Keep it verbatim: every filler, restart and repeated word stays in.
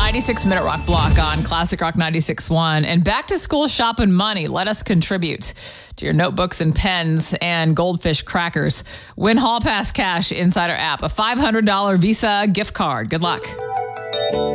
ninety-six minute rock block on Classic Rock ninety-six point one. And back to school shopping money. Let us contribute to your notebooks and pens and Goldfish crackers. Win Hall Pass Cash inside our app. A five hundred dollars Visa gift card. Good luck.